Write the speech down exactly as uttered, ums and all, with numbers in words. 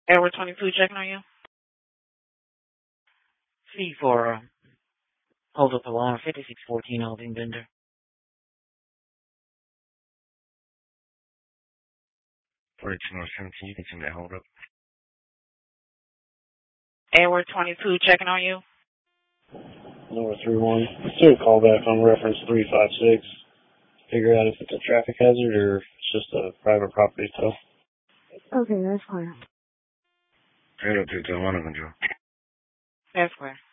Edward twenty-two checking on you. C for uh, hold up the line, fifty-six fourteen Aldine Bender. forty-two North seventeen, you can send that hold up. Edward twenty-two checking on you. Number three one. Do a call back on reference three five six. Figure out if it's a traffic hazard or if it's just a private property tow. Okay, that's fine. eight oh two two one, control. That's where.